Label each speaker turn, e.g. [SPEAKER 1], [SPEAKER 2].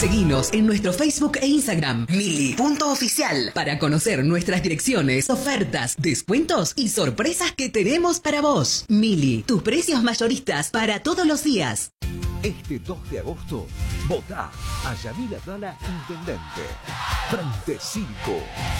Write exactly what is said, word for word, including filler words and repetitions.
[SPEAKER 1] Seguinos en nuestro Facebook e Instagram, mili punto oficial, para conocer nuestras direcciones, ofertas, descuentos y sorpresas que tenemos para vos. Mili, tus precios mayoristas para todos los días.
[SPEAKER 2] Este dos de agosto, votá a Yamil Abdala Intendente. Frente cinco.